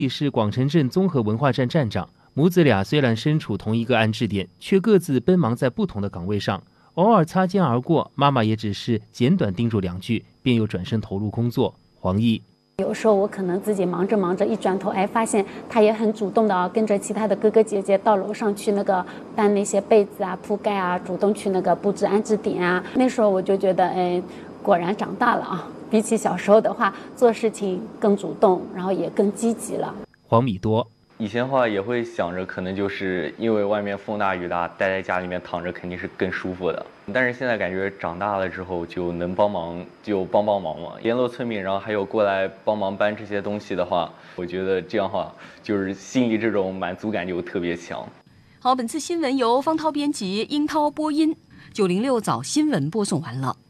是广城镇综合文化站站长，母子俩虽然身处同一个安置点，却各自奔忙在不同的岗位上。偶尔擦肩而过，妈妈也只是简短叮嘱2句，便又转身投入工作。黄奕， 有时候我可能自己忙着一转头，发现他也很主动的跟着其他的哥哥姐姐到楼上去那个搬那些被子啊、铺盖啊，主动去那个布置安置点啊。那时候我就觉得，果然长大了啊，比起小时候的话，做事情更主动，然后也更积极了。 黄米多， 以前的话也会想着，可能就是因为外面风大雨大，待在家里面躺着肯定是更舒服的。但是现在感觉长大了之后，就能帮忙就帮忙嘛。联络村民，然后还有过来帮忙搬这些东西的话，我觉得这样的话，就是心里这种满足感就特别强。 好，本次新闻由方涛编辑，英涛播音，906早新闻播送完了。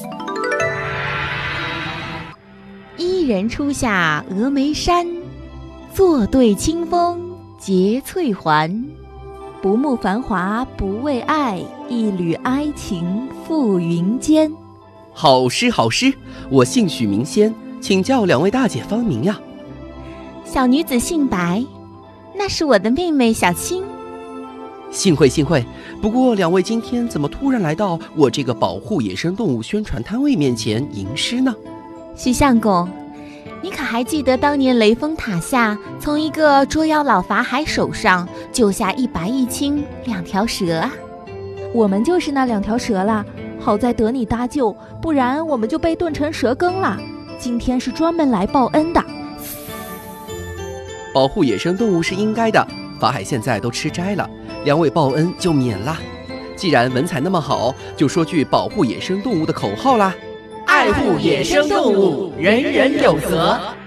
一人初下峨眉山，坐对清风结翠环。不慕繁华不为爱，一缕哀情付云间。 好诗好诗，我姓许名仙，请教2位大姐芳名呀？ 小女子姓白，那是我的妹妹小青。 幸会幸会，不过2位今天怎么突然来到我这个保护野生动物宣传摊位面前吟诗呢？ 许相公，你可还记得当年雷峰塔下从一个捉妖老法海手上救下1白1青2条蛇啊？ 我们就是那2条蛇啦，好在得你搭救，不然我们就被炖成蛇羹了。今天是专门来报恩的。 保护野生动物是应该的，法海现在都吃斋了，2位报恩就免了。既然文采那么好，就说句保护野生动物的口号啦： 爱护野生动物，人人有责。